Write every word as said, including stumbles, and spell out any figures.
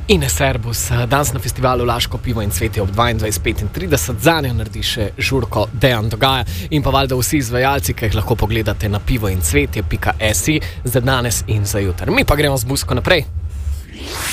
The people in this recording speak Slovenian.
In Serbus, danes na festivalu Laško pivo in cvetje ob dvaindvajset petintrideset, zanjo naredi še žurko Dejan Dogaja in pa valjda vsi izvajalci, ki jih lahko pogledate na pivo in cvetje pika si za danes in za jutri. Mi pa gremo z muziko naprej.